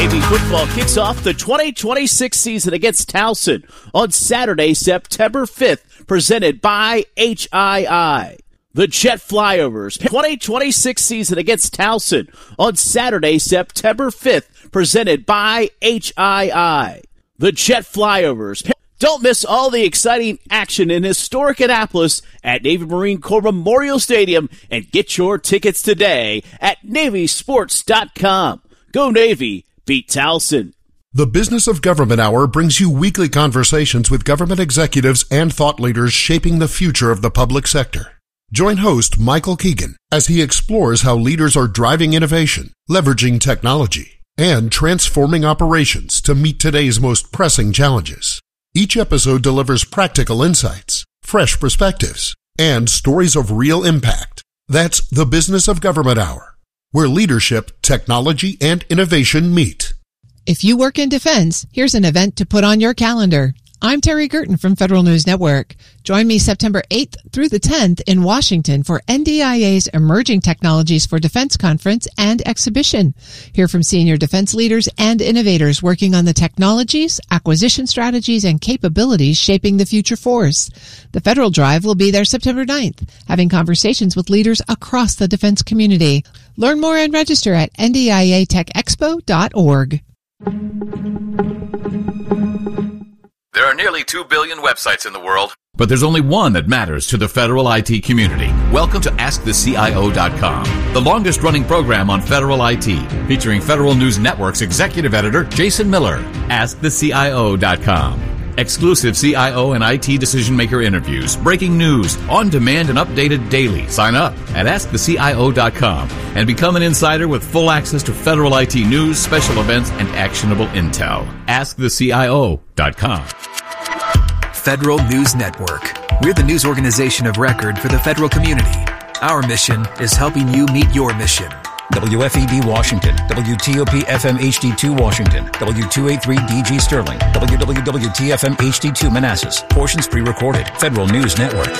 Navy football kicks off the 2026 season against Towson on Saturday, September 5th, presented by HII. The Jet Flyovers 2026 season against Towson on Saturday, September 5th, presented by HII. The Jet Flyovers. Don't miss all the exciting action in historic Annapolis at Navy Marine Corps Memorial Stadium and get your tickets today at NavySports.com. Go Navy, beat Towson. The Business of Government Hour brings you weekly conversations with government executives and thought leaders shaping the future of the public sector. Join host Michael Keegan as he explores how leaders are driving innovation, leveraging technology, and transforming operations to meet today's most pressing challenges. Each episode delivers practical insights, fresh perspectives, and stories of real impact. That's the Business of Government Hour, where leadership, technology, and innovation meet. If you work in defense, here's an event to put on your calendar. I'm Terry Gerton from Federal News Network. Join me September 8th through the 10th in Washington for NDIA's Emerging Technologies for Defense Conference and Exhibition. Hear from senior defense leaders and innovators working on the technologies, acquisition strategies, and capabilities shaping the future force. The Federal Drive will be there September 9th, having conversations with leaders across the defense community. Learn more and register at ndiatechexpo.org. There are nearly 2 billion websites in the world, but there's only one that matters to the federal IT community. Welcome to AskTheCIO.com, the longest-running program on federal IT, featuring Federal News Network's executive editor, Jason Miller. AskTheCIO.com. Exclusive CIO and IT decision-maker interviews, breaking news, on-demand and updated daily. Sign up at AskTheCIO.com and become an insider with full access to federal IT news, special events, and actionable intel. AskTheCIO.com. Federal News Network. We're the news organization of record for the federal community. Our mission is helping you meet your mission. WFEB Washington, WTOP FM HD2 Washington, W283DG Sterling, WWWTFM HD2 Manassas. Portions pre-recorded. Federal News Network.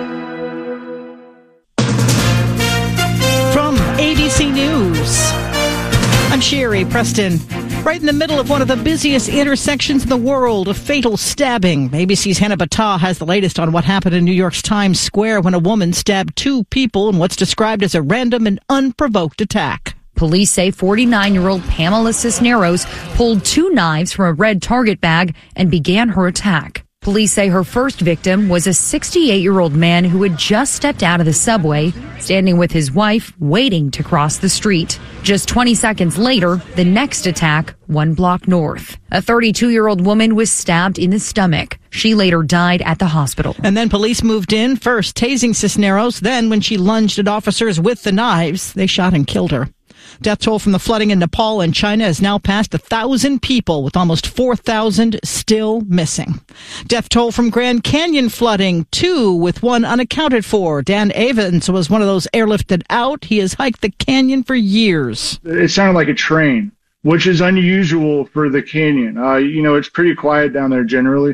From ABC News, I'm Sherry Preston. Right in the middle of one of the busiest intersections in the world, a fatal stabbing. ABC's Hannah Battah has the latest on what happened in New York's Times Square when a woman stabbed 2 people in what's described as a random and unprovoked attack. Police say 49-year-old Pamela Cisneros pulled 2 knives from a red Target bag and began her attack. Police say her first victim was a 68-year-old man who had just stepped out of the subway, standing with his wife, waiting to cross the street. Just 20 seconds later, the next attack, 1 block north. A 32-year-old woman was stabbed in the stomach. She later died at the hospital. And then police moved in, first tasing Cisneros, then when she lunged at officers with the knives, they shot and killed her. Death toll from the flooding in Nepal and China has now passed 1,000 people, with almost 4,000 still missing. Death toll from Grand Canyon flooding, 2, with 1 unaccounted for. Dan Evans was one of those airlifted out. He has hiked the canyon for years. It sounded like a train, which is unusual for the canyon. It's pretty quiet down there generally.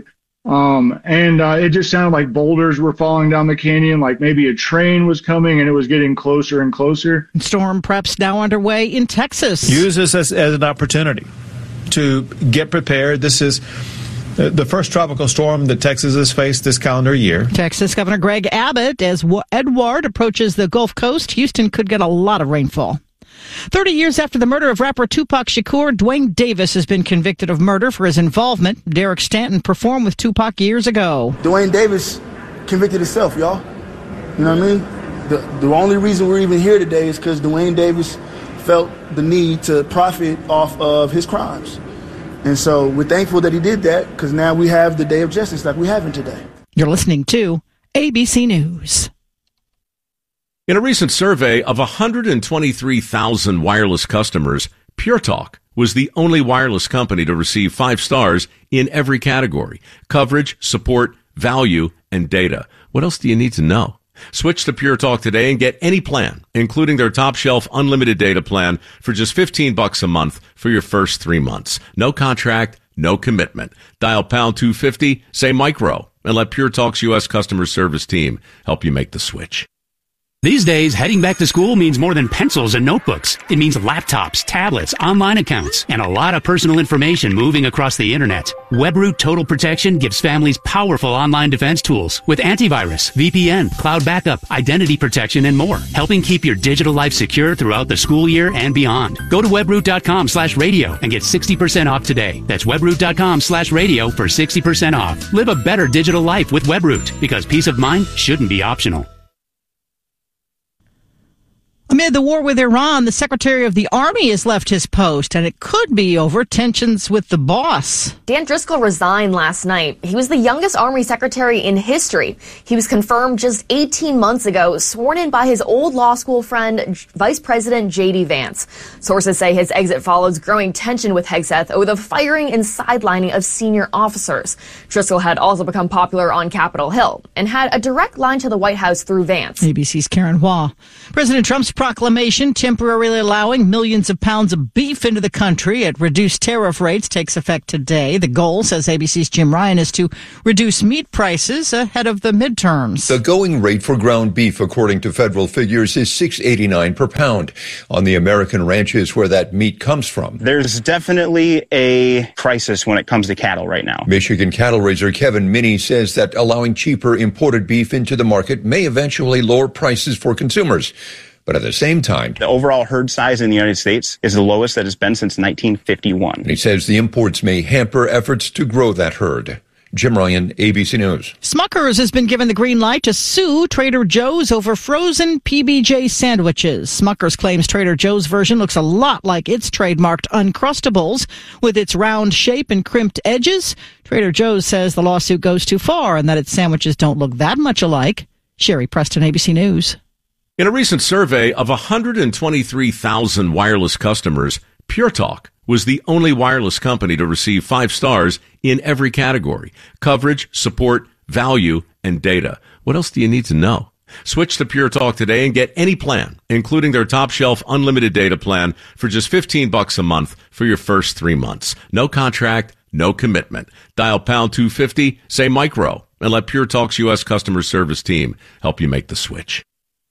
It just sounded like boulders were falling down the canyon, like maybe a train was coming and it was getting closer and closer. Storm prep's now underway in Texas. Use this as an opportunity to get prepared. This is the first tropical storm that Texas has faced this calendar year. Texas Governor Greg Abbott, as Edward approaches the Gulf Coast, Houston could get a lot of rainfall. 30 years after the murder of rapper Tupac Shakur, Dwayne Davis has been convicted of murder for his involvement. Derek Stanton performed with Tupac years ago. Dwayne Davis convicted himself, y'all. You know what I mean? The only reason we're even here today is because Dwayne Davis felt the need to profit off of his crimes. And so we're thankful that he did that, because now we have the day of justice like we have today. You're listening to ABC News. In a recent survey of 123,000 wireless customers, Pure Talk was the only wireless company to receive 5 stars in every category: coverage, support, value, and data. What else do you need to know? Switch to Pure Talk today and get any plan, including their top shelf unlimited data plan, for just $15 a month for your first 3 months. No contract, no commitment. Dial pound 250, say micro, and let Pure Talk's U.S. customer service team help you make the switch. These days, heading back to school means more than pencils and notebooks. It means laptops, tablets, online accounts, and a lot of personal information moving across the internet. WebRoot Total Protection gives families powerful online defense tools with antivirus, VPN, cloud backup, identity protection, and more, helping keep your digital life secure throughout the school year and beyond. Go to webroot.com/radio and get 60% off today. That's webroot.com/radio for 60% off. Live a better digital life with WebRoot, because peace of mind shouldn't be optional. Amid the war with Iran, the Secretary of the Army has left his post, and it could be over tensions with the boss. Dan Driscoll resigned last night. He was the youngest Army Secretary in history. He was confirmed just 18 months ago, sworn in by his old law school friend, Vice President J.D. Vance. Sources say his exit follows growing tension with Hegseth over the firing and sidelining of senior officers. Driscoll had also become popular on Capitol Hill and had a direct line to the White House through Vance. ABC's Karen Hua. President Trump's proclamation temporarily allowing millions of pounds of beef into the country at reduced tariff rates takes effect today. The goal, says ABC's Jim Ryan, is to reduce meat prices ahead of the midterms. The going rate for ground beef, according to federal figures, is $6.89 per pound. On the American ranches where that meat comes from, there's definitely a crisis when it comes to cattle right now. Michigan cattle raiser Kevin Minnie says that allowing cheaper imported beef into the market may eventually lower prices for consumers. But at the same time, the overall herd size in the United States is the lowest that it's been since 1951. And he says the imports may hamper efforts to grow that herd. Jim Ryan, ABC News. Smucker's has been given the green light to sue Trader Joe's over frozen PB&J sandwiches. Smucker's claims Trader Joe's version looks a lot like its trademarked Uncrustables, with its round shape and crimped edges. Trader Joe's says the lawsuit goes too far and that its sandwiches don't look that much alike. Sherry Preston, ABC News. In a recent survey of 123,000 wireless customers, Pure Talk was the only wireless company to receive 5 stars in every category: coverage, support, value, and data. What else do you need to know? Switch to Pure Talk today and get any plan, including their top shelf unlimited data plan, for just $15 a month for your first 3 months. No contract, no commitment. Dial pound 250, say micro, and let Pure Talk's U.S. customer service team help you make the switch.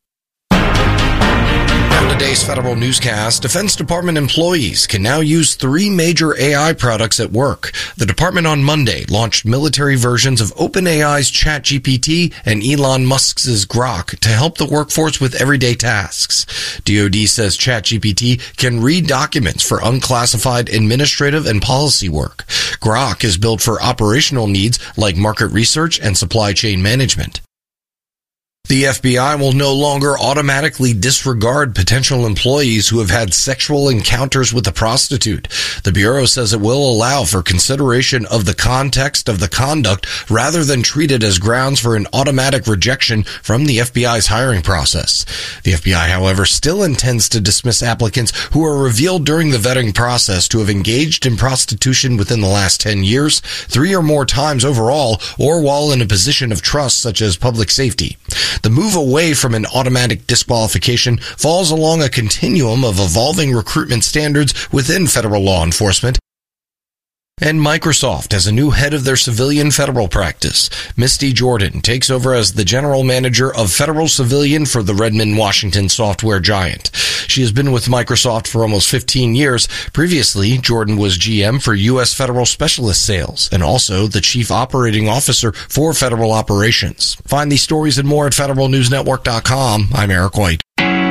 On today's Federal Newscast, Defense Department employees can now use 3 major AI products at work. The department on Monday launched military versions of OpenAI's ChatGPT and Elon Musk's Grok to help the workforce with everyday tasks. DoD says ChatGPT can read documents for unclassified administrative and policy work. Grok is built for operational needs like market research and supply chain management. The FBI will no longer automatically disregard potential employees who have had sexual encounters with a prostitute. The Bureau says it will allow for consideration of the context of the conduct rather than treat it as grounds for an automatic rejection from the FBI's hiring process. The FBI, however, still intends to dismiss applicants who are revealed during the vetting process to have engaged in prostitution within the last 10 years, 3 or more times overall, or while in a position of trust such as public safety. The move away from an automatic disqualification falls along a continuum of evolving recruitment standards within federal law enforcement. And Microsoft has a new head of their civilian federal practice. Misty Jordan takes over as the general manager of federal civilian for the Redmond, Washington software giant. She has been with Microsoft for almost 15 years. Previously, Jordan was GM for U.S. Federal Specialist Sales and also the Chief Operating Officer for Federal Operations. Find these stories and more at federalnewsnetwork.com. I'm Eric White.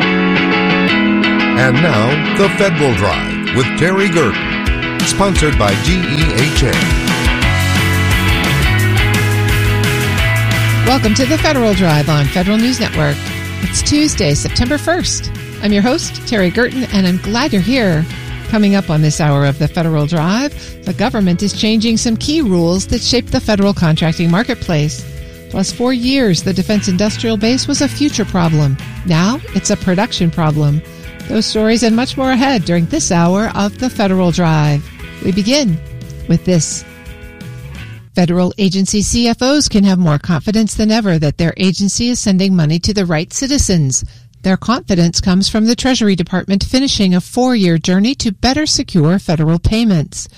And now, the Federal Drive with Terry Gerton. Sponsored by GEHA. Welcome to the Federal Drive on Federal News Network. It's Tuesday, September 1st. I'm your host, Terry Gerton, and I'm glad you're here. Coming up on this hour of the Federal Drive, the government is changing some key rules that shape the federal contracting marketplace. Plus, for years, the defense industrial base was a future problem. Now, it's a production problem. Those stories and much more ahead during this hour of the Federal Drive. We begin with this. Federal agency CFOs can have more confidence than ever that their agency is sending money to the right citizens. Their confidence comes from the Treasury Department finishing a 4-year journey to better secure federal payments.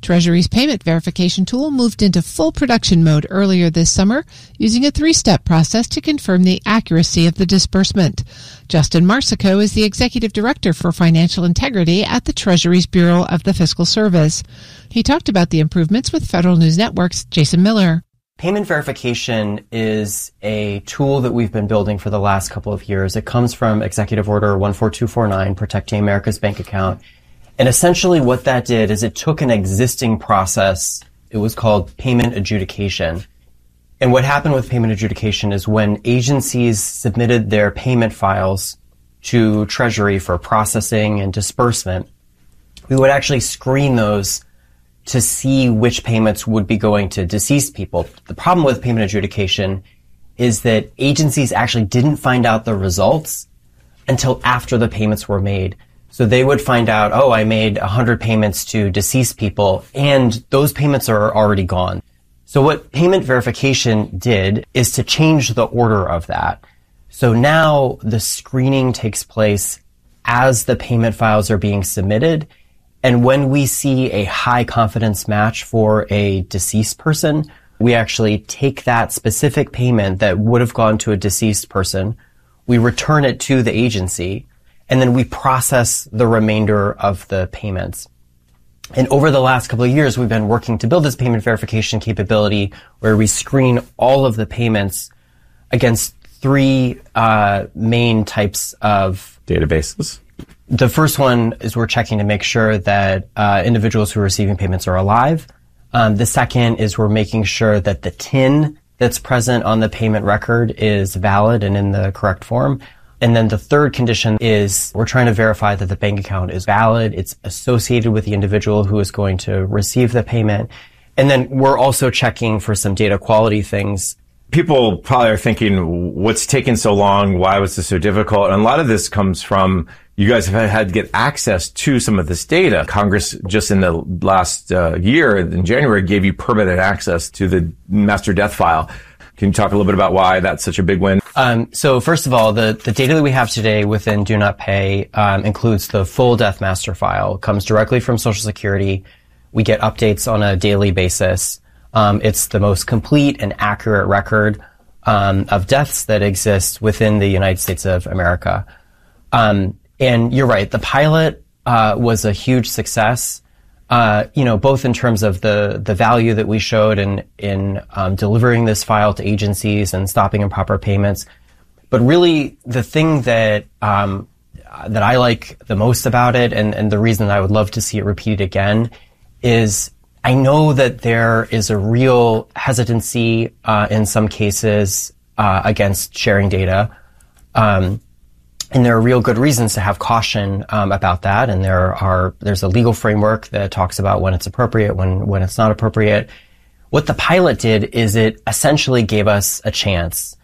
Treasury's payment verification tool moved into full production mode earlier this summer, using a 3-step process to confirm the accuracy of the disbursement. Justin Marsico is the Executive Director for Financial Integrity at the Treasury's Bureau of the Fiscal Service. He talked about the improvements with Federal News Network's Jason Miller. Payment verification is a tool that we've been building for the last couple of years. It comes from Executive Order 14249, Protecting America's Bank Account. And essentially what that did is it took an existing process. It was called payment adjudication. And what happened with payment adjudication is when agencies submitted their payment files to Treasury for processing and disbursement, we would actually screen those to see which payments would be going to deceased people. The problem with payment adjudication is that agencies actually didn't find out the results until after the payments were made. So they would find out, oh, I made 100 payments to deceased people, and those payments are already gone. So what payment verification did is to change the order of that. So now the screening takes place as the payment files are being submitted. And when we see a high confidence match for a deceased person, we actually take that specific payment that would have gone to a deceased person, we return it to the agency, and then we process the remainder of the payments. And over the last couple of years, we've been working to build this payment verification capability where we screen all of the payments against 3 main types of databases. The first one is we're checking to make sure that individuals who are receiving payments are alive. The second is we're making sure that the TIN that's present on the payment record is valid and in the correct form. And then the third condition is we're trying to verify that the bank account is valid, it's associated with the individual who is going to receive the payment. And then we're also checking for some data quality things. People probably are thinking, what's taking so long? Why was this so difficult? And a lot of this comes from you guys have had to get access to some of this data. Congress, just in the last year, in January, gave you permanent access to the master death file. Can you talk a little bit about why that's such a big win? So first of all, the data that we have today within Do Not Pay includes the full death master file. It comes directly from Social Security. We get updates on a daily basis. It's the most complete and accurate record of deaths that exists within the United States of America. And you're right, the pilot was a huge success. Both in terms of the value that we showed in delivering this file to agencies and stopping improper payments. But really, the thing that I like the most about it, and the reason I would love to see it repeated again, is I know that there is a real hesitancy in some cases against sharing data. And there are real good reasons to have caution about that, and there's a legal framework that talks about when it's appropriate, when it's not appropriate. What the pilot did is it essentially gave us a chance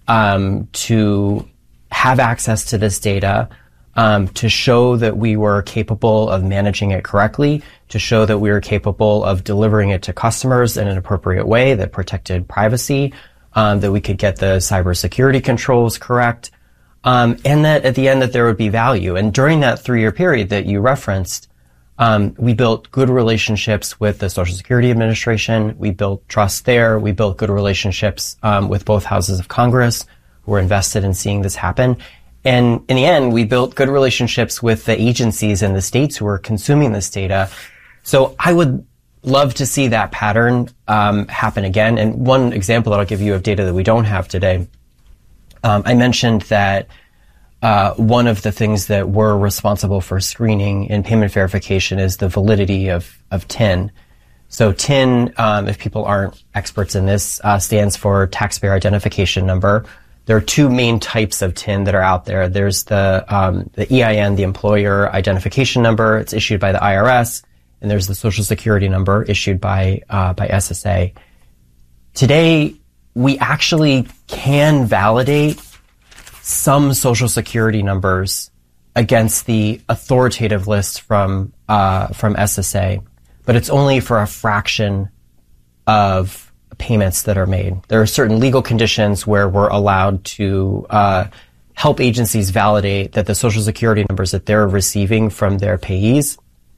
to have access to this data, to show that we were capable of managing it correctly, to show that we were capable of delivering it to customers in an appropriate way that protected privacy, that we could get the cybersecurity controls correct. And that at the end that there would be value. And during that 3-year period that you referenced, we built good relationships with the Social Security Administration. We built trust there. We built good relationships with both houses of Congress who were invested in seeing this happen. And in the end, we built good relationships with the agencies and the states who were consuming this data. So I would love to see that pattern happen again. And one example that I'll give you of data that we don't have today, I mentioned that one of the things that we're responsible for screening in payment verification is the validity of TIN. So TIN, if people aren't experts in this, stands for Taxpayer Identification Number. There are 2 main types of TIN that are out there. There's the EIN, the Employer Identification Number. It's issued by the IRS, and there's the Social Security number issued by SSA. Today, we actually can validate some Social Security numbers against the authoritative list from SSA, but it's only for a fraction of payments that are made. There are certain legal conditions where we're allowed to help agencies validate that the Social Security numbers that they're receiving from their payees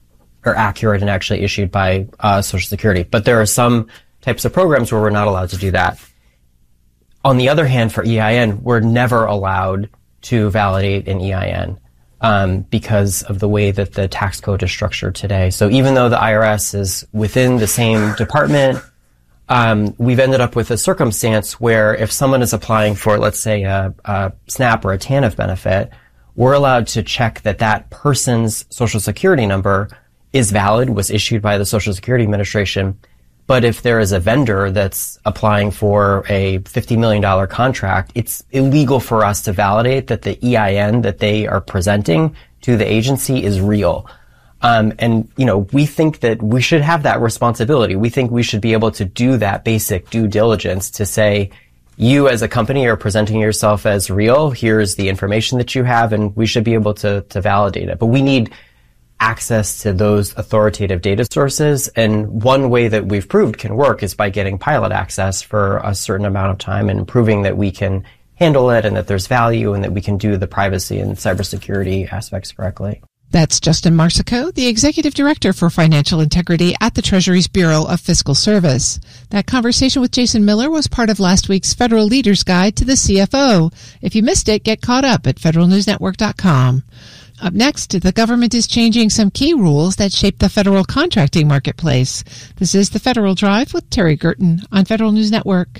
are accurate and actually issued by Social Security. But there are some types of programs where we're not allowed to do that. On the other hand, for EIN, we're never allowed to validate an EIN because of the way that the tax code is structured today. So even though the IRS is within the same department, we've ended up with a circumstance where if someone is applying for, let's say, a SNAP or a TANF benefit, we're allowed to check that that person's Social Security number is valid, was issued by the Social Security Administration. But if there is a vendor that's applying for a $50 million contract, it's illegal for us to validate that the EIN that they are presenting to the agency is real. And, you know, we think that we should have that responsibility. We think we should be able to do that basic due diligence to say, you as a company are presenting yourself as real. Here's the information that you have, and we should be able to validate it. But we need access to those authoritative data sources. And one way that we've proved can work is by getting pilot access for a certain amount of time and proving that we can handle it and that there's value and that we can do the privacy and cybersecurity aspects correctly. That's Justin Marsico, the Executive Director for Financial Integrity at the Treasury's Bureau of Fiscal Service. That conversation with Jason Miller was part of last week's Federal Leaders Guide to the CFO. If you missed it, get caught up at federalnewsnetwork.com. Up next, the government is changing some key rules that shape the federal contracting marketplace. This is the Federal Drive with Terry Gerton on Federal News Network.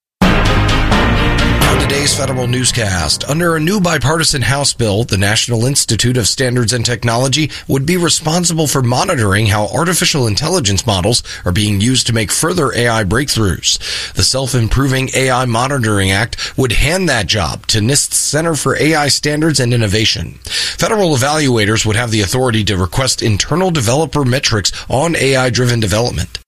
On today's Federal Newscast, under a new bipartisan House bill, the National Institute of Standards and Technology would be responsible for monitoring how artificial intelligence models are being used to make further AI breakthroughs. The Self-Improving AI Monitoring Act would hand that job to NIST's Center for AI Standards and Innovation. Federal evaluators would have the authority to request internal developer metrics on AI-driven development.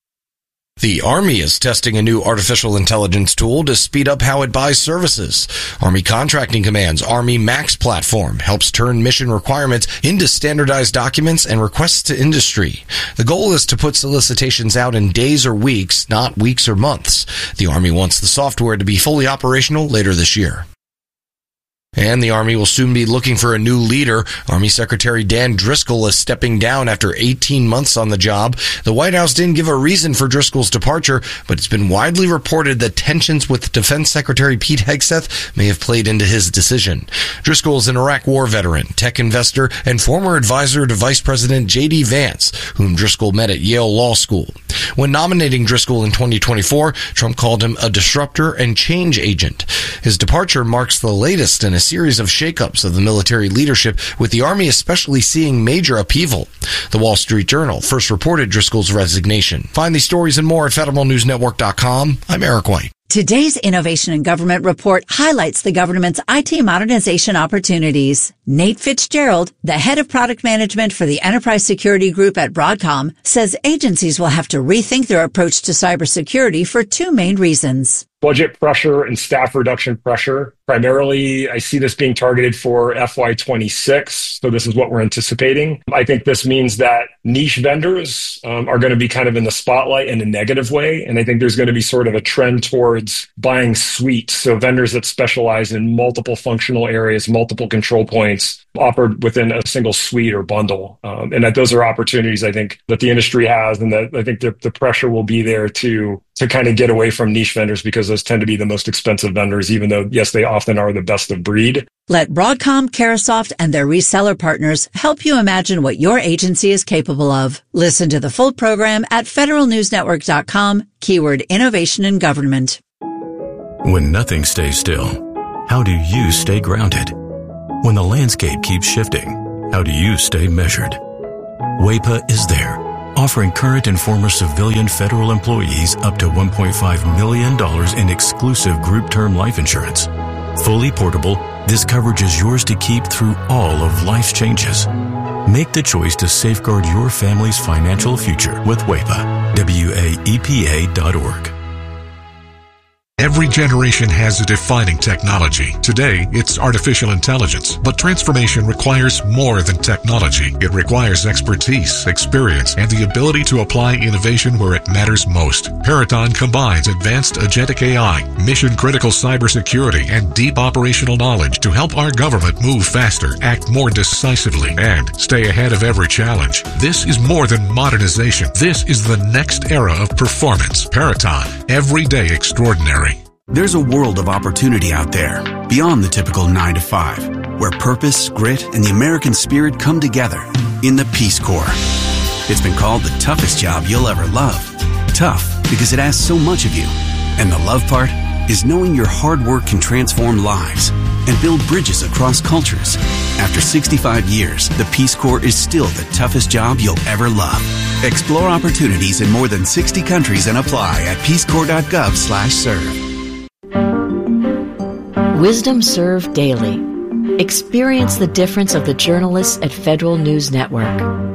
The Army is testing a new artificial intelligence tool to speed up how it buys services. Army Contracting Command's Army Max platform helps turn mission requirements into standardized documents and requests to industry. The goal is to put solicitations out in days or weeks, not weeks or months. The Army wants the software to be fully operational later this year. And the Army will soon be looking for a new leader. Army Secretary Dan Driscoll is stepping down after 18 months on the job. The White House didn't give a reason for Driscoll's departure, but it's been widely reported that tensions with Defense Secretary Pete Hegseth may have played into his decision. Driscoll is an Iraq War veteran, tech investor, and former advisor to Vice President J.D. Vance, whom Driscoll met at Yale Law School. When nominating Driscoll in 2024, Trump called him a disruptor and change agent. His departure marks the latest in a series of shakeups of the military leadership, with the Army especially seeing major upheaval. The Wall Street Journal first reported Driscoll's resignation. Find these stories and more at federalnewsnetwork.com. I'm Eric White. Today's Innovation in Government report highlights the government's IT modernization opportunities. Nate Fitzgerald, the head of product management for the Enterprise Security Group at Broadcom, says agencies will have to rethink their approach to cybersecurity for two main reasons. Budget pressure and staff reduction pressure. Primarily, I see this being targeted for FY26. So this is what we're anticipating. I think this means that niche vendors are going to be kind of in the spotlight in a negative way. And I think there's going to be sort of a trend towards buying suites. So vendors that specialize in multiple functional areas, multiple control points offered within a single suite or bundle. And that those are opportunities I think that the industry has, and that I think the pressure will be there to kind of get away from niche vendors, because those tend to be the most expensive vendors, even though, yes, they often are the best of breed. Let Broadcom, Carahsoft, and their reseller partners help you imagine what your agency is capable of. Listen to the full program at federalnewsnetwork.com, keyword innovation in government. When nothing stays still, how do you stay grounded? When the landscape keeps shifting, how do you stay measured? WEPA is there, offering current and former civilian federal employees up to $1.5 million in exclusive group term life insurance. Fully portable, this coverage is yours to keep through all of life's changes. Make the choice to safeguard your family's financial future with WEPA. WAEPA.org. Every generation has a defining technology. Today, it's artificial intelligence. But transformation requires more than technology. It requires expertise, experience, and the ability to apply innovation where it matters most. Peraton combines advanced agentic AI, mission-critical cybersecurity, and deep operational knowledge to help our government move faster, act more decisively, and stay ahead of every challenge. This is more than modernization. This is the next era of performance. Peraton, everyday extraordinary. There's a world of opportunity out there, beyond the typical 9 to 5, where purpose, grit, and the American spirit come together in the Peace Corps. It's been called the toughest job you'll ever love. Tough because it asks so much of you. And the love part is knowing your hard work can transform lives and build bridges across cultures. After 65 years, the Peace Corps is still the toughest job you'll ever love. Explore opportunities in more than 60 countries and apply at peacecorps.gov/serve. Wisdom Served Daily. Experience the difference of the journalists at Federal News Network.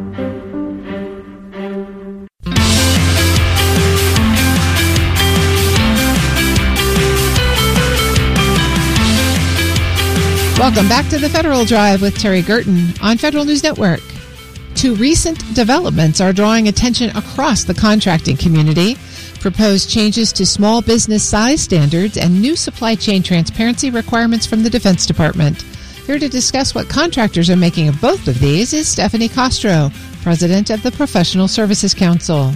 Welcome back to the Federal Drive with Terry Gerton on Federal News Network. Two recent developments are drawing attention across the contracting community. Proposed changes to small business size standards and new supply chain transparency requirements from the Defense Department. Here to discuss what contractors are making of both of these is Stephanie Castro, president of the Professional Services Council.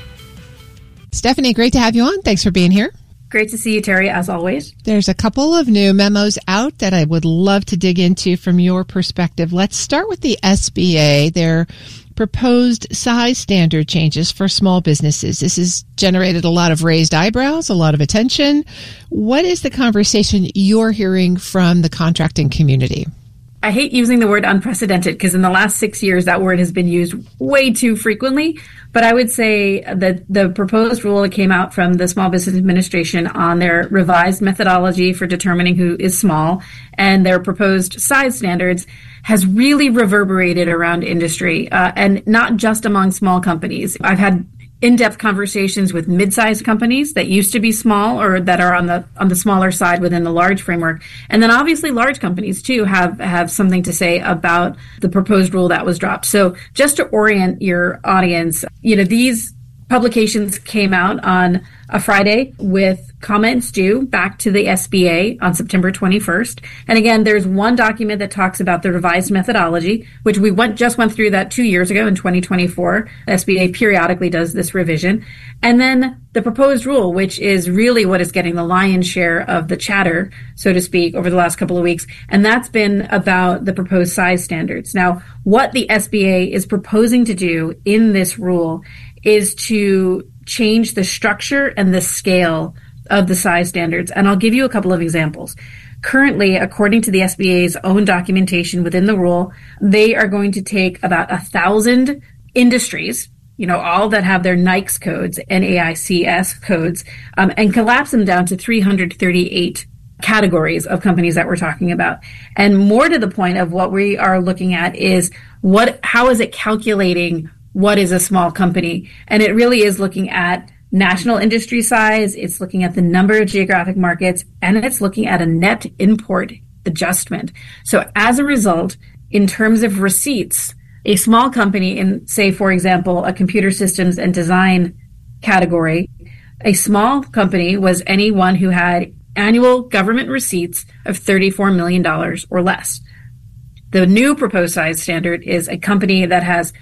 Stephanie, great to have you on. Thanks for being here. Great to see you, Terry, as always. There's a couple of new memos out that I would love to dig into from your perspective. Let's start with the SBA. Their proposed size standard changes for small businesses. This has generated a lot of raised eyebrows, a lot of attention. What is the conversation you're hearing from the contracting community? I hate using the word unprecedented because in the last 6 years, that word has been used way too frequently. But I would say that the proposed rule that came out from the Small Business Administration on their revised methodology for determining who is small and their proposed size standards has really reverberated around industry and not just among small companies. I've had in-depth conversations with mid-sized companies that used to be small or that are on the smaller side within the large framework. And then obviously large companies too have something to say about the proposed rule that was dropped. So just to orient your audience, these publications came out on a Friday with comments due back to the SBA on September 21st. And again, there's one document that talks about the revised methodology, which we just went through that 2 years ago in 2024. The SBA periodically does this revision. And then the proposed rule, which is really what is getting the lion's share of the chatter, so to speak, over the last couple of weeks. And that's been about the proposed size standards. Now, what the SBA is proposing to do in this rule is to change the structure and the scale of the size standards. And I'll give you a couple of examples. Currently, according to the SBA's own documentation within the rule, they are going to take about 1,000 industries, all that have their NAICS codes, NAICS codes, and collapse them down to 338 categories of companies that we're talking about. And more to the point of what we are looking at is how is it calculating what is a small company? And it really is looking at national industry size, it's looking at the number of geographic markets, and it's looking at a net import adjustment. So as a result, in terms of receipts, a small company in, say, for example, a computer systems and design category, a small company was anyone who had annual government receipts of $34 million or less. The new proposed size standard is a company that has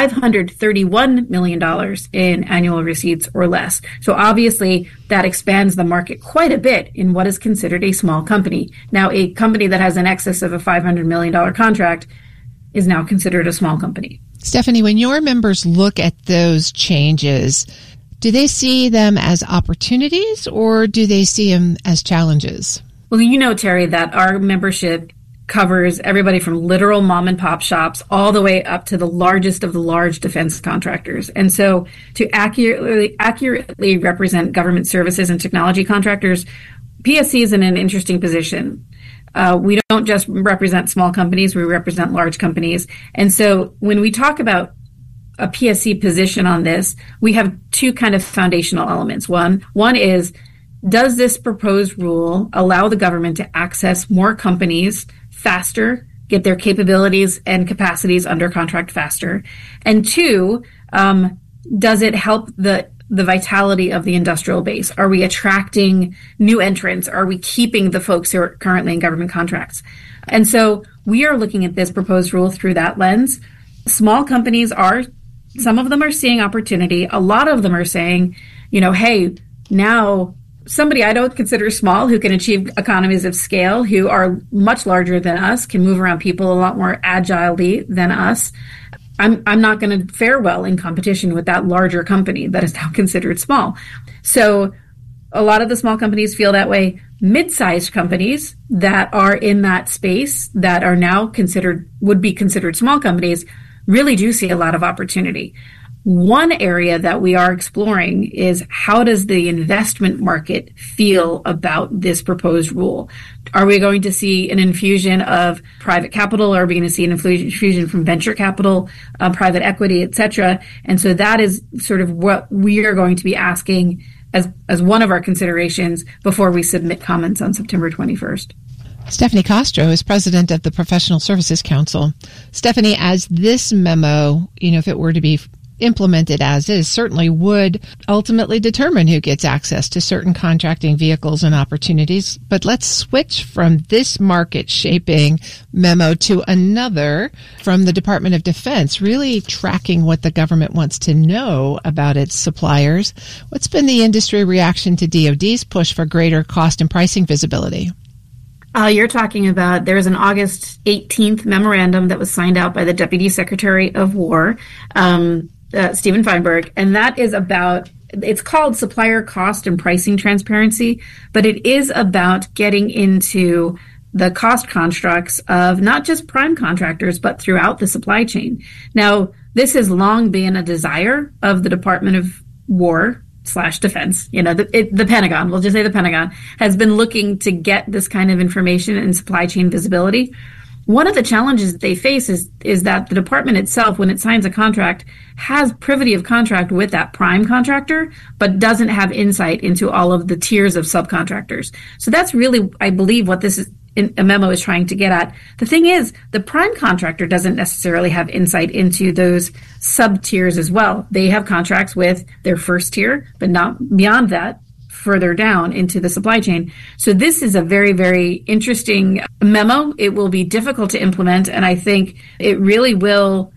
$531 million in annual receipts or less. So obviously that expands the market quite a bit in what is considered a small company. Now, a company that has an excess of a $500 million contract is now considered a small company. Stephanie, when your members look at those changes, do they see them as opportunities or do they see them as challenges? Well, Terry, that our membership covers everybody from literal mom and pop shops all the way up to the largest of the large defense contractors. And so to accurately represent government services and technology contractors, PSC is in an interesting position. We don't just represent small companies, we represent large companies. And so when we talk about a PSC position on this, we have two kind of foundational elements. One is does this proposed rule allow the government to access more companies faster, get their capabilities and capacities under contract faster? And two, does it help the vitality of the industrial base? Are we attracting new entrants? Are we keeping the folks who are currently in government contracts? And so we are looking at this proposed rule through that lens. Small companies some of them are seeing opportunity. A lot of them are saying, hey, now somebody I don't consider small who can achieve economies of scale, who are much larger than us, can move around people a lot more agilely than us. I'm not going to fare well in competition with that larger company that is now considered small. So a lot of the small companies feel that way. Mid-sized companies that are in that space that are now would be considered small companies really do see a lot of opportunity. One area that we are exploring is how does the investment market feel about this proposed rule? Are we going to see an infusion of private capital? Are we going to see an infusion from venture capital, private equity, et cetera? And so that is sort of what we are going to be asking as one of our considerations before we submit comments on September 21st. Stephanie Castro is president of the Professional Services Council. Stephanie, as this memo, if it were to be implemented as is, certainly would ultimately determine who gets access to certain contracting vehicles and opportunities. But let's switch from this market shaping memo to another from the Department of Defense, really tracking what the government wants to know about its suppliers. What's been the industry reaction to DoD's push for greater cost and pricing visibility? You're talking about, there's an August 18th memorandum that was signed out by the Deputy Secretary of War, Stephen Feinberg, and that is about, it's called supplier cost and pricing transparency, but it is about getting into the cost constructs of not just prime contractors, but throughout the supply chain. Now, this has long been a desire of the Department of War / Defense, the Pentagon, we'll just say the Pentagon, has been looking to get this kind of information and supply chain visibility. One of the challenges that they face is that the department itself, when it signs a contract, has privity of contract with that prime contractor, but doesn't have insight into all of the tiers of subcontractors. So that's really, I believe, what this is, a memo is trying to get at. The thing is, the prime contractor doesn't necessarily have insight into those sub tiers as well. They have contracts with their first tier, but not beyond that, further down into the supply chain. So this is a very, very interesting memo. It will be difficult to implement, and I think it really will,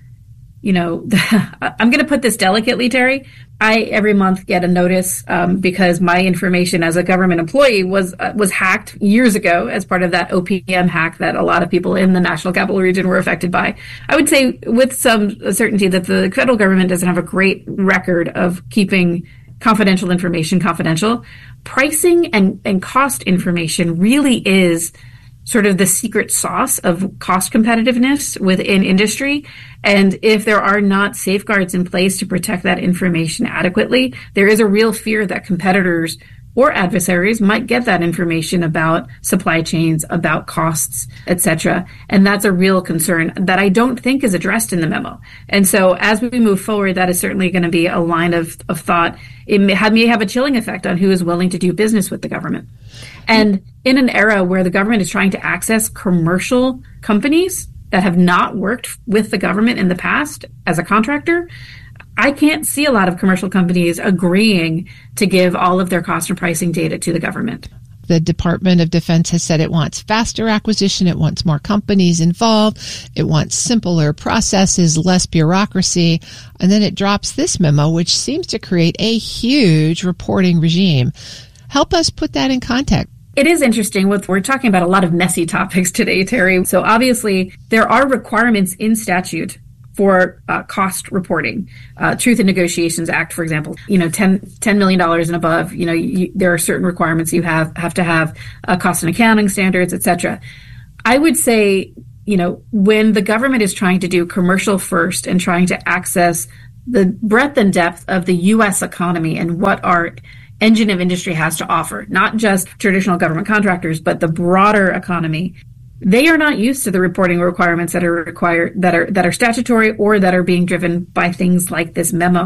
I'm going to put this delicately, Terry. I every month get a notice because my information as a government employee was hacked years ago as part of that OPM hack that a lot of people in the National Capital Region were affected by. I would say with some certainty that the federal government doesn't have a great record of keeping confidential information confidential. Pricing and cost information really is sort of the secret sauce of cost competitiveness within industry. And if there are not safeguards in place to protect that information adequately, there is a real fear that competitors or adversaries might get that information about supply chains, about costs, etc. And that's a real concern that I don't think is addressed in the memo. And so as we move forward, that is certainly going to be a line of thought. It may have a chilling effect on who is willing to do business with the government. And in an era where the government is trying to access commercial companies that have not worked with the government in the past as a contractor, I can't see a lot of commercial companies agreeing to give all of their cost and pricing data to the government. The Department of Defense has said it wants faster acquisition, it wants more companies involved, it wants simpler processes, less bureaucracy, and then it drops this memo, which seems to create a huge reporting regime. Help us put that in context. It is interesting. We're talking about a lot of messy topics today, Terry. So obviously, there are requirements in statute for cost reporting. Truth in Negotiations Act, for example, $10 million and above, there are certain requirements you have to have, cost and accounting standards, et cetera. I would say, when the government is trying to do commercial first and trying to access the breadth and depth of the U.S. economy and what our engine of industry has to offer, not just traditional government contractors, but the broader economy, they are not used to the reporting requirements that are required, that are statutory or that are being driven by things like this memo.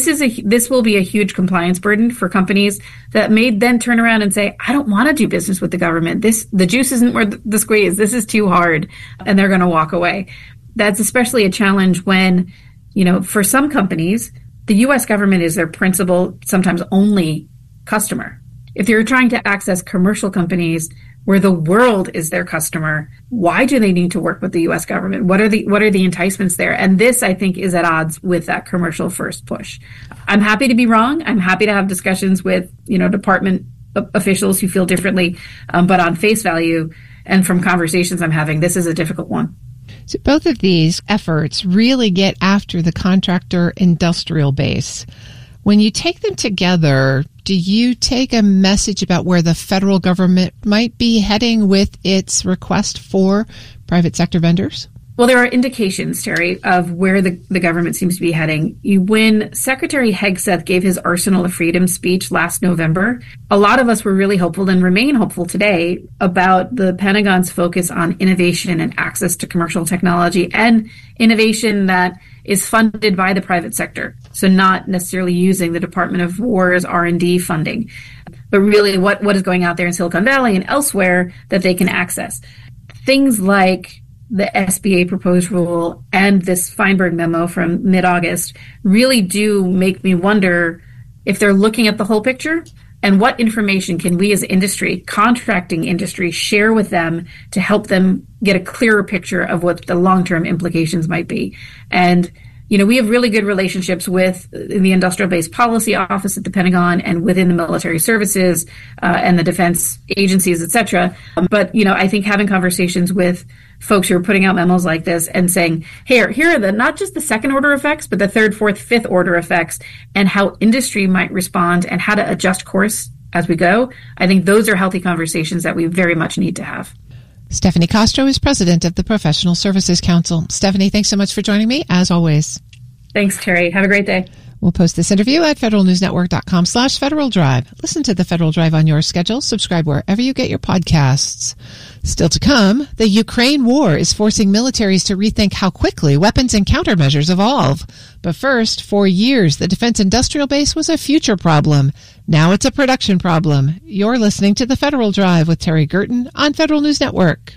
This will be a huge compliance burden for companies that may then turn around and say, I don't want to do business with the government. The juice isn't worth the squeeze. This is too hard. And they're going to walk away. That's especially a challenge when, for some companies, the U.S. government is their principal, sometimes only customer. If you're trying to access commercial companies where the world is their customer, why do they need to work with the U.S. government? What are the enticements there? And this, I think, is at odds with that commercial first push. I'm happy to be wrong. I'm happy to have discussions with, department officials who feel differently. But on face value and from conversations I'm having, this is a difficult one. So both of these efforts really get after the contractor industrial base. When you take them together, do you take a message about where the federal government might be heading with its request for private sector vendors? Well, there are indications, Terry, of where the government seems to be heading. When Secretary Hegseth gave his Arsenal of Freedom speech last November, a lot of us were really hopeful and remain hopeful today about the Pentagon's focus on innovation and access to commercial technology and innovation that is funded by the private sector. So not necessarily using the Department of War's R&D funding, but really what is going out there in Silicon Valley and elsewhere that they can access. Things like the SBA proposed rule and this Feinberg memo from mid-August really do make me wonder if they're looking at the whole picture and what information can we as industry, contracting industry, share with them to help them get a clearer picture of what the long-term implications might be. And we have really good relationships with the Industrial Base Policy Office at the Pentagon and within the military services and the defense agencies, et cetera. But, I think having conversations with folks who are putting out memos like this and saying, here are the not just the second order effects, but the third, fourth, fifth order effects and how industry might respond and how to adjust course as we go. I think those are healthy conversations that we very much need to have. Stephanie Castro is president of the Professional Services Council. Stephanie, thanks so much for joining me, as always. Thanks, Terry. Have a great day. We'll post this interview at federalnewsnetwork.com/Federal Drive. Listen to the Federal Drive on your schedule. Subscribe wherever you get your podcasts. Still to come, the Ukraine war is forcing militaries to rethink how quickly weapons and countermeasures evolve. But first, for years, the defense industrial base was a future problem. Now it's a production problem. You're listening to the Federal Drive with Terry Gerton on Federal News Network.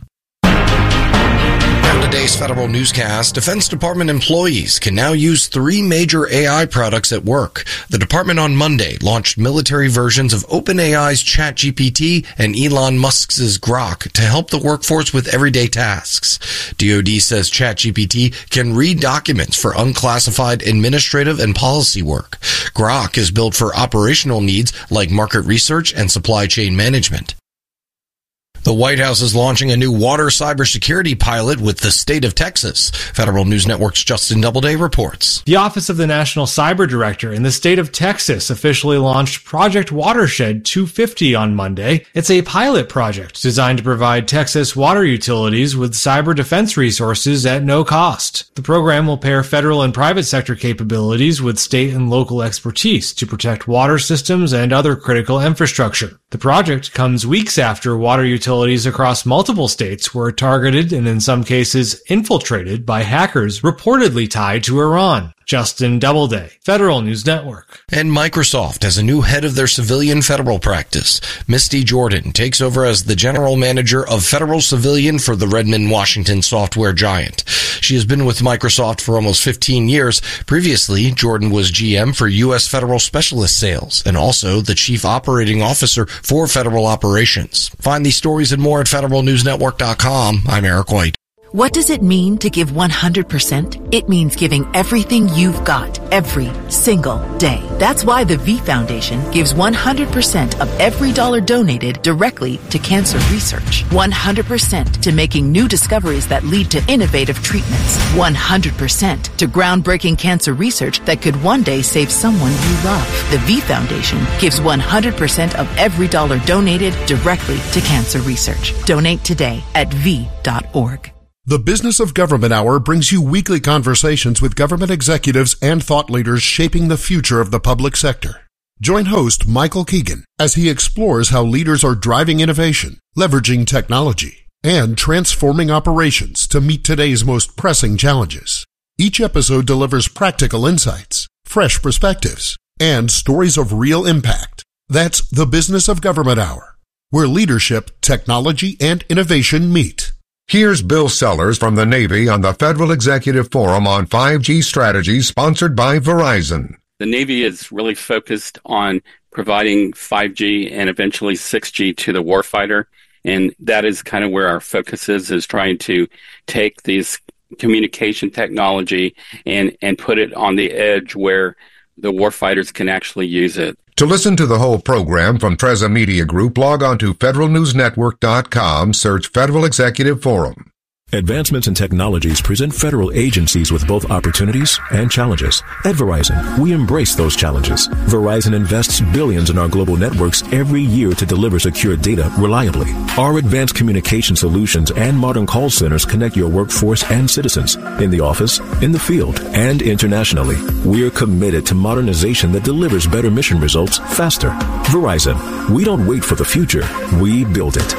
On today's Federal Newscast, Defense Department employees can now use 3 major AI products at work. The department on Monday launched military versions of OpenAI's ChatGPT and Elon Musk's Grok to help the workforce with everyday tasks. DoD says ChatGPT can read documents for unclassified administrative and policy work. Grok is built for operational needs like market research and supply chain management. The White House is launching a new water cybersecurity pilot with the state of Texas. Federal News Network's Justin Doubleday reports. The Office of the National Cyber Director in the state of Texas officially launched Project Watershed 250 on Monday. It's a pilot project designed to provide Texas water utilities with cyber defense resources at no cost. The program will pair federal and private sector capabilities with state and local expertise to protect water systems and other critical infrastructure. The project comes weeks after water utilities across multiple states were targeted and in some cases infiltrated by hackers reportedly tied to Iran. Justin Doubleday, Federal News Network. And Microsoft has a new head of their civilian federal practice. Misty Jordan takes over as the general manager of federal civilian for the Redmond, Washington software giant. She has been with Microsoft for almost 15 years. Previously, Jordan was GM for U.S. Federal Specialist Sales and also the Chief Operating Officer for Federal Operations. Find these stories and more at federalnewsnetwork.com. I'm Eric White. What does it mean to give 100%? It means giving everything you've got every single day. That's why the V Foundation gives 100% of every dollar donated directly to cancer research. 100% to making new discoveries that lead to innovative treatments. 100% to groundbreaking cancer research that could one day save someone you love. The V Foundation gives 100% of every dollar donated directly to cancer research. Donate today at V.org. The Business of Government Hour brings you weekly conversations with government executives and thought leaders shaping the future of the public sector. Join host Michael Keegan as he explores how leaders are driving innovation, leveraging technology, and transforming operations to meet today's most pressing challenges. Each episode delivers practical insights, fresh perspectives, and stories of real impact. That's the Business of Government Hour, where leadership, technology, and innovation meet. Here's Bill Sellers from the Navy on the Federal Executive Forum on 5G strategies, sponsored by Verizon. The Navy is really focused on providing 5G and eventually 6G to the warfighter. And that is kind of where our focus is trying to take these communication technology and put it on the edge where the warfighters can actually use it. To listen to the whole program from Treza Media Group, log on to federalnewsnetwork.com, search Federal Executive Forum. Advancements in technologies present federal agencies with both opportunities and challenges. At Verizon, we embrace those challenges. Verizon invests billions in our global networks every year to deliver secure data reliably. Our advanced communication solutions and modern call centers connect your workforce and citizens in the office, in the field, and internationally. We are committed to modernization that delivers better mission results faster. Verizon, we don't wait for the future. We build it.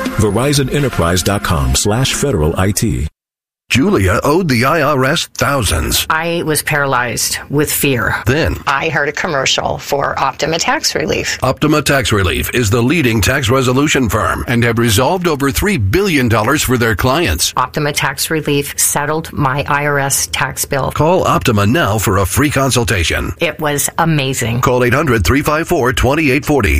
VerizonEnterprise.com/Federal IT. Julia owed the IRS thousands. I was paralyzed with fear. Then I heard a commercial for Optima Tax Relief. Optima Tax Relief is the leading tax resolution firm and have resolved over $3 billion for their clients. Optima Tax Relief settled my IRS tax bill. Call Optima now for a free consultation. It was amazing. Call 800-354-2840.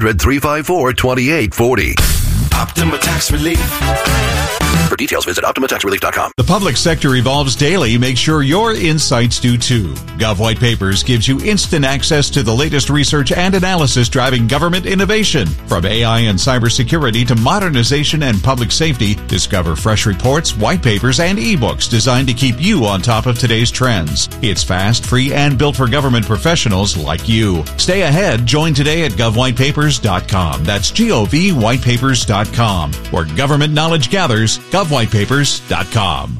800-354-2840. Optima Tax Relief. For details, visit OptimaTaxRelief.com. The public sector evolves daily. Make sure your insights do too. Gov White Papers gives you instant access to the latest research and analysis driving government innovation. From AI and cybersecurity to modernization and public safety, discover fresh reports, white papers, and ebooks designed to keep you on top of today's trends. It's fast, free, and built for government professionals like you. Stay ahead. Join today at govwhitepapers.com. That's govwhitepapers.com, where government knowledge gathers. GovWhitePapers.com.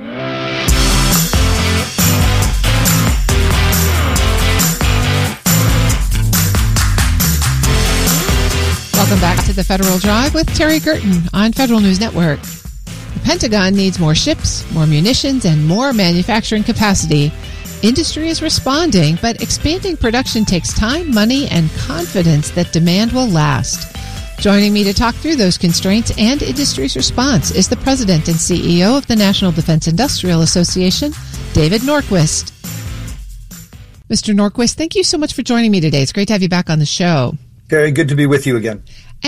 Welcome back to the Federal Drive with Terry Gerton on Federal News Network. The Pentagon needs more ships, more munitions, and more manufacturing capacity. Industry is responding, but expanding production takes time, money, and confidence that demand will last. Joining me to talk through those constraints and industry's response is the President and CEO of the National Defense Industrial Association, David Norquist. Mr. Norquist, thank you so much for joining me today. It's great to have you back on the show. Very good to be with you again.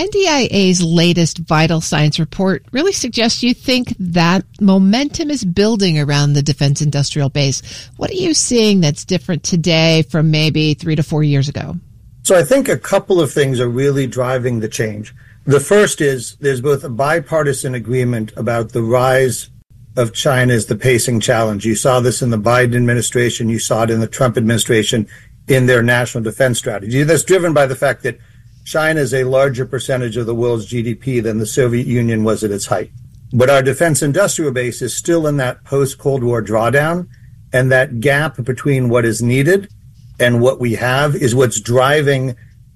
NDIA's latest vital signs report really suggests you think that momentum is building around the defense industrial base. What are you seeing that's different today from maybe 3 to 4 years ago? So I think a couple of things are really driving the change. The first is there's both a bipartisan agreement about the rise of China as the pacing challenge. You saw this in the Biden administration. You saw it in the Trump administration in their national defense strategy. That's driven by the fact that China is a larger percentage of the world's GDP than the Soviet Union was at its height. But our defense industrial base is still in that post-Cold War drawdown, and that gap between what is needed and what we have is what's driving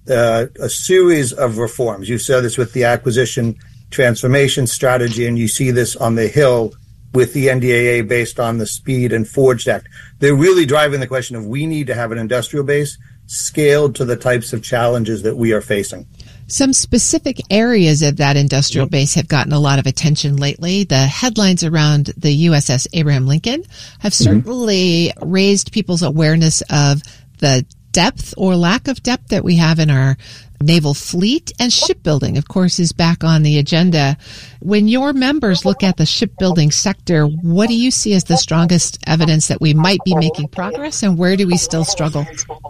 a series of reforms. You saw this with the acquisition transformation strategy, and you see this on the Hill with the NDAA based on the Speed and Forged Act. They're really driving the question of we need to have an industrial base scaled to the types of challenges that we are facing. Some specific areas of that industrial base have gotten a lot of attention lately. The headlines around the USS Abraham Lincoln have certainly raised people's awareness of the depth or lack of depth that we have in our naval fleet, and shipbuilding, of course, is back on the agenda. When your members look at the shipbuilding sector, what do you see as the strongest evidence that we might be making progress, and where do we still struggle?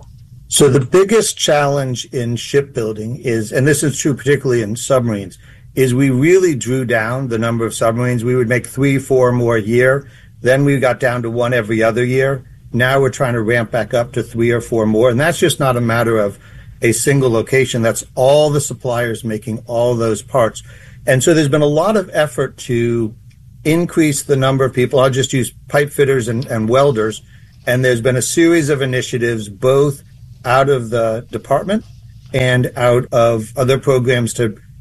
So the biggest challenge in shipbuilding is, and this is true particularly in submarines, is we really drew down the number of submarines. We would make 3-4 more a year. Then we got down to 1 every other year. Now we're trying to ramp back up to 3 or 4 more. And that's just not a matter of a single location. That's all the suppliers making all those parts. And so there's been a lot of effort to increase the number of people. I'll just use pipe fitters and welders. And there's been a series of initiatives, both out of the department and out of other programs to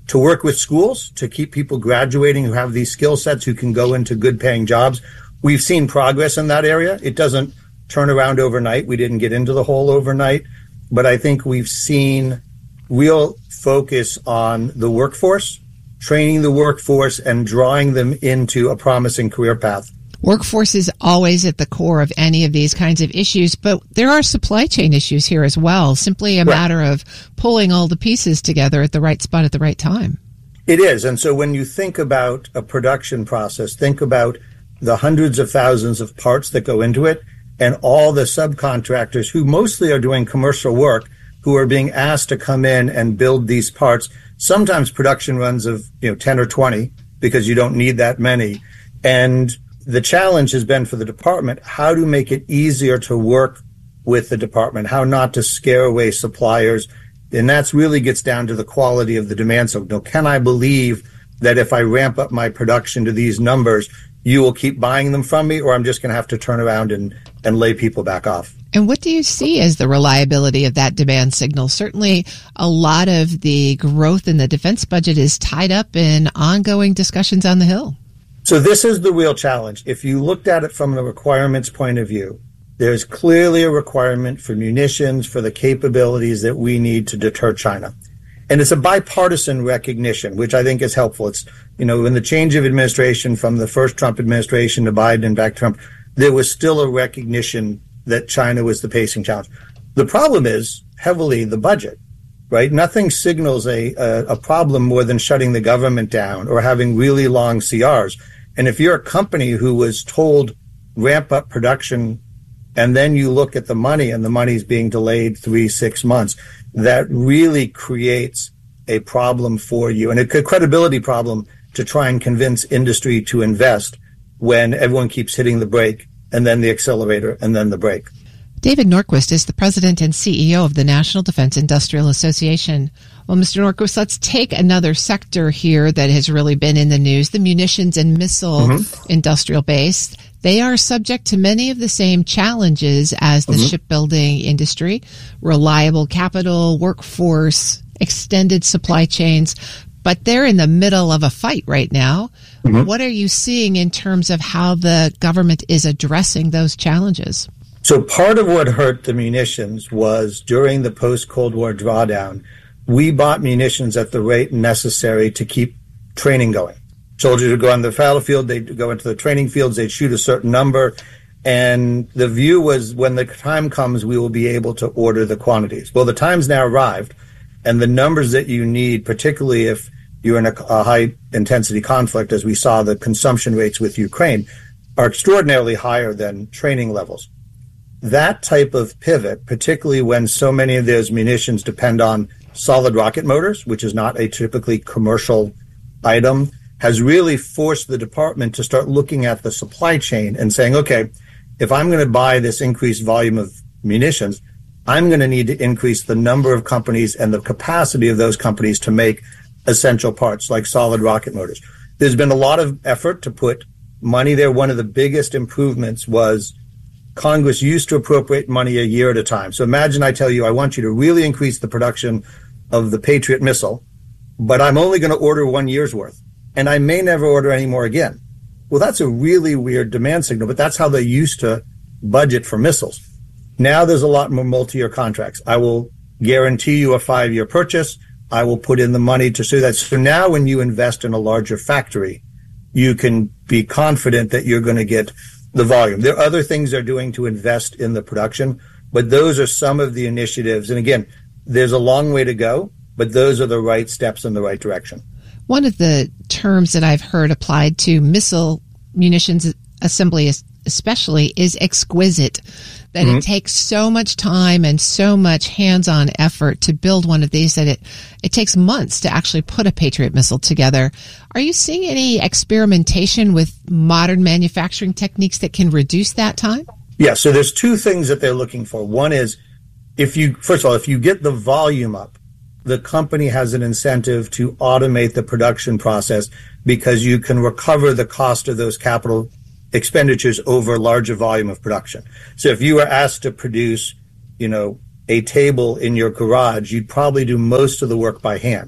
to work with schools to keep people graduating who have these skill sets who can go into good paying jobs. We've seen progress in that area. It doesn't turn around overnight. We didn't get into the hole overnight, but I think we've seen real focus on the workforce, training the workforce and drawing them into a promising career path. Workforce is always at the core of any of these kinds of issues, but there are supply chain issues here as well. Simply a matter of pulling all the pieces together at the right spot at the right time. It is. And so when you think about a production process, think about the hundreds of thousands of parts that go into it and all the subcontractors who mostly are doing commercial work who are being asked to come in and build these parts. Sometimes production runs of 10 or 20 because you don't need that many. And the challenge has been for the department how to make it easier to work with the department, how not to scare away suppliers. And that's really gets down to the quality of the demand signal. Can I believe that if I ramp up my production to these numbers, you will keep buying them from me, or I'm just going to have to turn around and lay people back off? And what do you see as the reliability of that demand signal? Certainly a lot of the growth in the defense budget is tied up in ongoing discussions on the Hill. So this is the real challenge. If you looked at it from the requirements point of view, there's clearly a requirement for munitions, for the capabilities that we need to deter China. And it's a bipartisan recognition, which I think is helpful. It's, in the change of administration from the first Trump administration to Biden and back to Trump, there was still a recognition that China was the pacing challenge. The problem is heavily the budget, right? Nothing signals a problem more than shutting the government down or having really long CRs. And if you're a company who was told ramp up production and then you look at the money and the money's being delayed 3-6 months, that really creates a problem for you and a credibility problem to try and convince industry to invest when everyone keeps hitting the brake and then the accelerator and then the brake. David Norquist is the president and CEO of the National Defense Industrial Association. Well, Mr. Norquist, let's take another sector here that has really been in the news, the munitions and missile industrial base. They are subject to many of the same challenges as the shipbuilding industry: reliable capital, workforce, extended supply chains. But they're in the middle of a fight right now. What are you seeing in terms of how the government is addressing those challenges? So part of what hurt the munitions was during the post-Cold War drawdown, we bought munitions at the rate necessary to keep training going. Soldiers would go on the battlefield, they'd go into the training fields, they'd shoot a certain number, and the view was when the time comes, we will be able to order the quantities. Well, the time's now arrived, and the numbers that you need, particularly if you're in a high-intensity conflict, as we saw the consumption rates with Ukraine, are extraordinarily higher than training levels. That type of pivot, particularly when so many of those munitions depend on solid rocket motors, which is not a typically commercial item, has really forced the department to start looking at the supply chain and saying, okay, if I'm going to buy this increased volume of munitions, I'm going to need to increase the number of companies and the capacity of those companies to make essential parts like solid rocket motors. There's been a lot of effort to put money there. One of the biggest improvements was Congress used to appropriate money a year at a time. So imagine I tell you, I want you to really increase the production of the Patriot missile, but I'm only going to order 1 year's worth, and I may never order any more again. Well, that's a really weird demand signal, but that's how they used to budget for missiles. Now there's a lot more multi-year contracts. I will guarantee you a 5-year purchase. I will put in the money to do that. So now when you invest in a larger factory, you can be confident that you're going to get the volume. There are other things they're doing to invest in the production, but those are some of the initiatives. And again, there's a long way to go, but those are the right steps in the right direction. One of the terms that I've heard applied to missile munitions assembly especially is exquisite, that it takes so much time and so much hands-on effort to build one of these that it takes months to actually put a Patriot missile together. Are you seeing any experimentation with modern manufacturing techniques that can reduce that time? Yeah, so there's two things that they're looking for. One is, if you get the volume up, the company has an incentive to automate the production process because you can recover the cost of those capital expenditures over a larger volume of production. So if you were asked to produce, a table in your garage, you'd probably do most of the work by hand.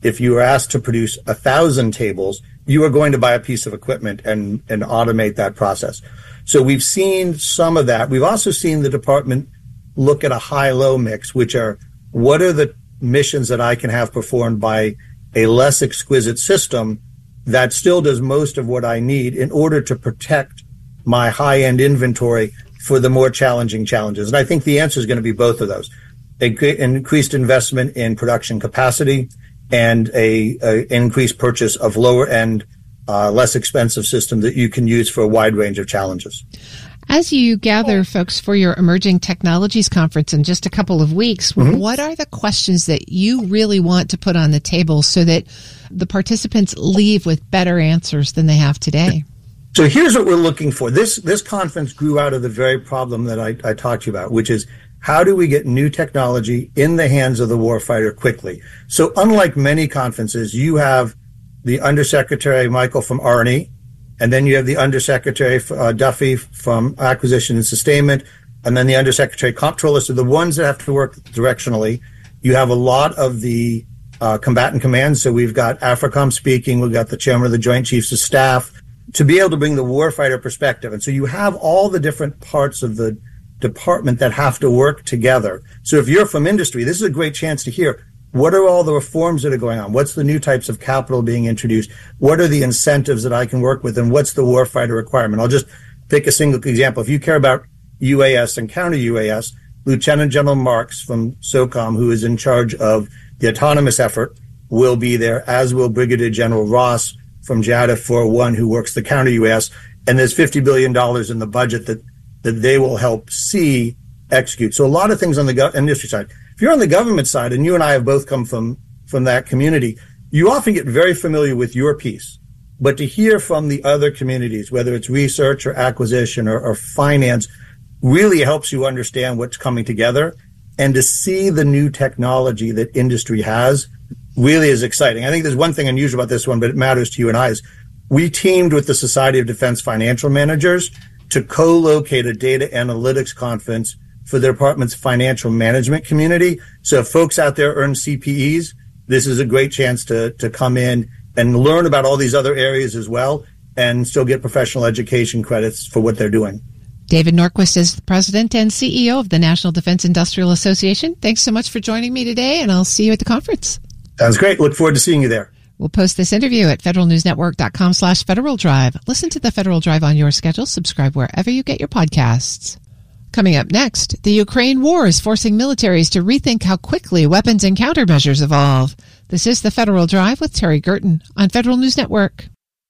if you were asked to produce 1,000 tables, you are going to buy a piece of equipment and automate that process. So we've seen some of that. We've also seen the department look at a high-low mix, which are what are the missions that I can have performed by a less exquisite system that still does most of what I need in order to protect my high-end inventory for the more challenging challenges. And I think the answer is going to be both of those. An increased investment in production capacity and a increased purchase of lower-end, less expensive systems that you can use for a wide range of challenges. As you gather folks for your Emerging Technologies Conference in just a couple of weeks, what are the questions that you really want to put on the table so that the participants leave with better answers than they have today? So here's what we're looking for. This conference grew out of the very problem that I talked to you about, which is how do we get new technology in the hands of the warfighter quickly? So unlike many conferences, you have the Undersecretary Michael from R&E, and then you have the Undersecretary Duffy from Acquisition and Sustainment, and then the Undersecretary Comptroller. So the ones that have to work directionally. You have a lot of the combatant commands. So we've got AFRICOM speaking. We've got the Chairman of the Joint Chiefs of Staff to be able to bring the warfighter perspective. And so you have all the different parts of the department that have to work together. So if you're from industry, this is a great chance to hear what are all the reforms that are going on? What's the new types of capital being introduced? What are the incentives that I can work with? And what's the warfighter requirement? I'll just pick a single example. If you care about UAS and counter UAS, Lieutenant General Marks from SOCOM, who is in charge of the autonomous effort, will be there, as will Brigadier General Ross from JADF 401, who works the counter UAS. And there's $50 billion in the budget that they will help see execute. So a lot of things on the industry side. If you're on the government side, and you and I have both come from that community, you often get very familiar with your piece. But to hear from the other communities, whether it's research or acquisition or finance, really helps you understand what's coming together. And to see the new technology that industry has really is exciting. I think there's one thing unusual about this one, but it matters to you and I, is we teamed with the Society of Defense Financial Managers to co-locate a data analytics conference for the department's financial management community. So if folks out there earn CPEs, this is a great chance to come in and learn about all these other areas as well and still get professional education credits for what they're doing. David Norquist is the president and CEO of the National Defense Industrial Association. Thanks so much for joining me today, and I'll see you at the conference. Sounds great. Look forward to seeing you there. We'll post this interview at federalnewsnetwork.com/Federal Drive. Listen to the Federal Drive on your schedule. Subscribe wherever you get your podcasts. Coming up next, the Ukraine war is forcing militaries to rethink how quickly weapons and countermeasures evolve. This is the Federal Drive with Terry Gerton on Federal News Network.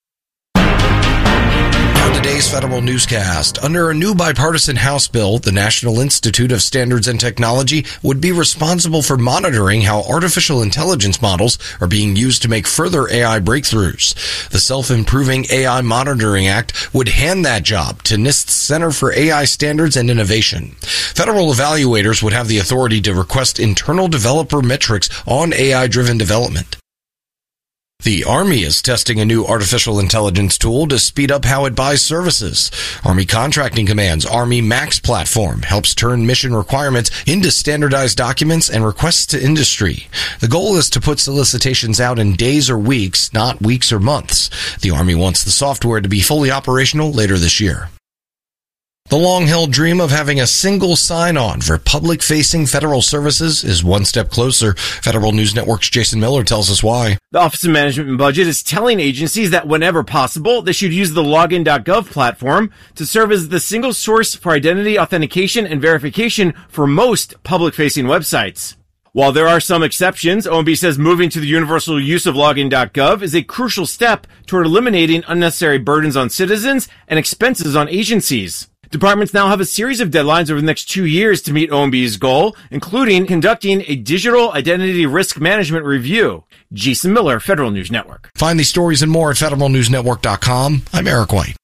Today's Federal Newscast. Under a new bipartisan House bill, the National Institute of Standards and Technology would be responsible for monitoring how artificial intelligence models are being used to make further AI breakthroughs. The Self-Improving AI Monitoring Act would hand that job to NIST's Center for AI Standards and Innovation. Federal evaluators would have the authority to request internal developer metrics on AI-driven development. The Army is testing a new artificial intelligence tool to speed up how it buys services. Army Contracting Command's Army Max platform helps turn mission requirements into standardized documents and requests to industry. The goal is to put solicitations out in days or weeks, not weeks or months. The Army wants the software to be fully operational later this year. The long-held dream of having a single sign-on for public-facing federal services is one step closer. Federal News Network's Jason Miller tells us why. The Office of Management and Budget is telling agencies that whenever possible, they should use the Login.gov platform to serve as the single source for identity authentication and verification for most public-facing websites. While there are some exceptions, OMB says moving to the universal use of Login.gov is a crucial step toward eliminating unnecessary burdens on citizens and expenses on agencies. Departments now have a series of deadlines over the next 2 years to meet OMB's goal, including conducting a digital identity risk management review. Jason Miller, Federal News Network. Find these stories and more at federalnewsnetwork.com. I'm Eric White.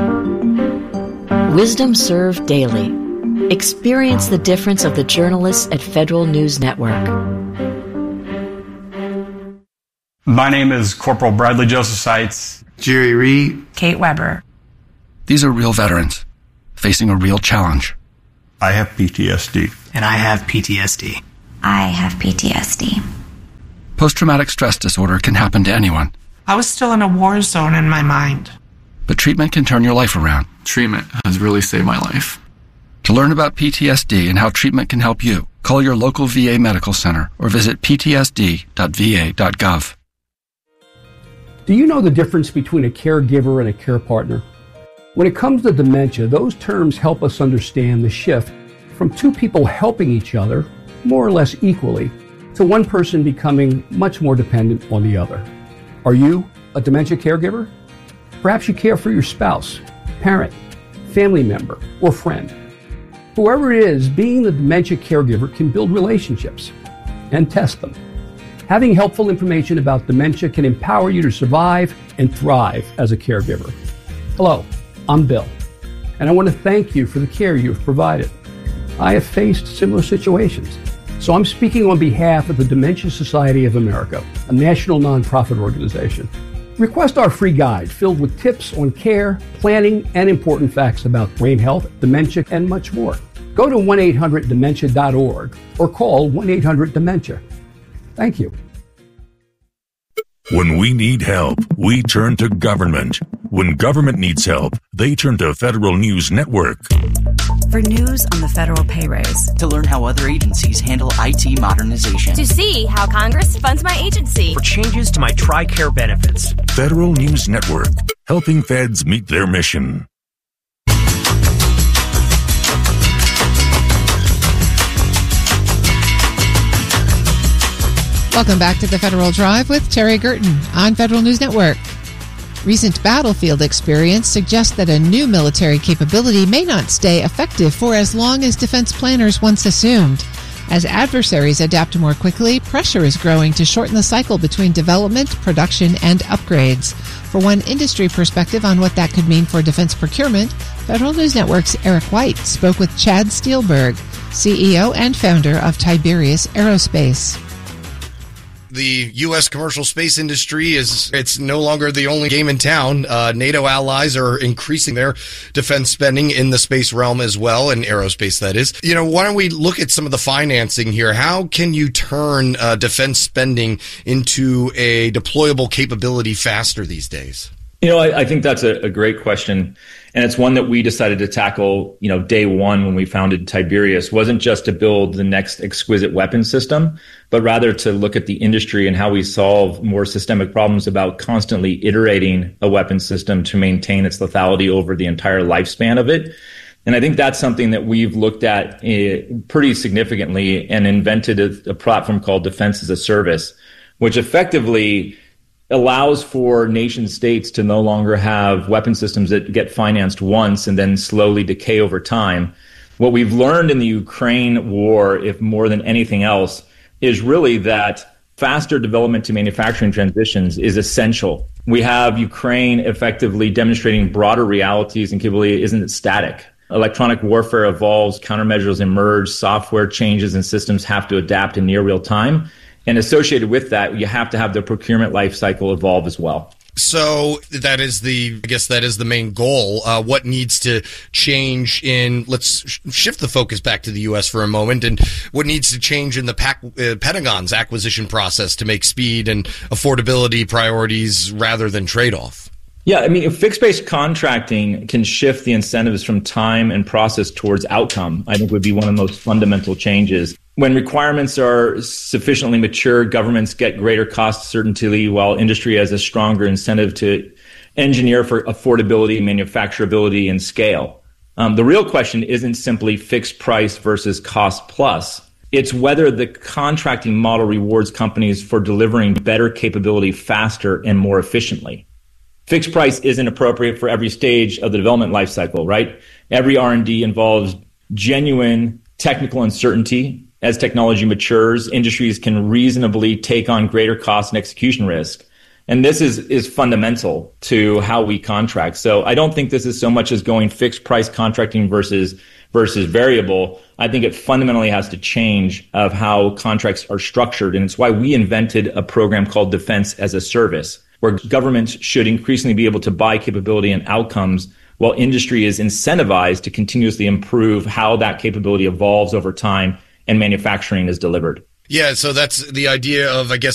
Wisdom Served Daily. Experience the difference of the journalists at Federal News Network. My name is Corporal Bradley Joseph Seitz. Jerry Reed. Kate Weber. These are real veterans facing a real challenge. I have PTSD. And I have PTSD. I have PTSD. Post-traumatic stress disorder can happen to anyone. I was still in a war zone in my mind. But treatment can turn your life around. Treatment has really saved my life. To learn about PTSD and how treatment can help you, call your local VA medical center or visit ptsd.va.gov. Do you know the difference between a caregiver and a care partner? When it comes to dementia, those terms help us understand the shift from two people helping each other, more or less equally, to one person becoming much more dependent on the other. Are you a dementia caregiver? Perhaps you care for your spouse, parent, family member, or friend. Whoever it is, being the dementia caregiver can build relationships and test them. Having helpful information about dementia can empower you to survive and thrive as a caregiver. Hello, I'm Bill, and I want to thank you for the care you've provided. I have faced similar situations, so I'm speaking on behalf of the Dementia Society of America, a national nonprofit organization. Request our free guide filled with tips on care, planning, and important facts about brain health, dementia, and much more. Go to 1-800-DEMENTIA.org or call 1-800-DEMENTIA. Thank you. When we need help, we turn to government. When government needs help, they turn to Federal News Network. For news on the federal pay raise. To learn how other agencies handle IT modernization. To see how Congress funds my agency. For changes to my TRICARE benefits. Federal News Network, helping feds meet their mission. Welcome back to the Federal Drive with Terry Gerton on Federal News Network. Recent battlefield experience suggests that a new military capability may not stay effective for as long as defense planners once assumed. As adversaries adapt more quickly, pressure is growing to shorten the cycle between development, production, and upgrades. For one industry perspective on what that could mean for defense procurement, Federal News Network's Eric White spoke with Chad Steelberg, CEO and founder of Tiberius Aerospace. The U.S. commercial space industry it's no longer the only game in town. NATO allies are increasing their defense spending in the space realm as well, in aerospace, that is. Why don't we look at some of the financing here? How can you turn defense spending into a deployable capability faster these days? I think that's a great question. And it's one that we decided to tackle, day one when we founded Tiberius. Wasn't just to build the next exquisite weapon system, but rather to look at the industry and how we solve more systemic problems about constantly iterating a weapon system to maintain its lethality over the entire lifespan of it. And I think that's something that we've looked at pretty significantly and invented a platform called Defense as a Service, which effectively allows for nation states to no longer have weapon systems that get financed once and then slowly decay over time. What we've learned in the Ukraine war, if more than anything else, is really that faster development to manufacturing transitions is essential. We have Ukraine effectively demonstrating broader realities and capability isn't static. Electronic warfare evolves, countermeasures emerge, software changes, and systems have to adapt in near real time. And associated with that, you have to have the procurement life cycle evolve as well. So that is the main goal. What needs to change let's shift the focus back to the U.S. for a moment, and what needs to change in the Pentagon's acquisition process to make speed and affordability priorities rather than trade-off? Yeah, fixed-based contracting can shift the incentives from time and process towards outcome, I think would be one of the most fundamental changes. When requirements are sufficiently mature, governments get greater cost certainty, while industry has a stronger incentive to engineer for affordability, manufacturability, and scale. The real question isn't simply fixed price versus cost plus. It's whether the contracting model rewards companies for delivering better capability faster and more efficiently. Fixed price isn't appropriate for every stage of the development lifecycle, right? Every R&D involves genuine technical uncertainty. As technology matures, industries can reasonably take on greater cost and execution risk. And this is fundamental to how we contract. So I don't think this is so much as going fixed price contracting versus variable. I think it fundamentally has to change of how contracts are structured. And it's why we invented a program called Defense as a Service, where governments should increasingly be able to buy capability and outcomes while industry is incentivized to continuously improve how that capability evolves over time and manufacturing is delivered. Yeah, so that's the idea of,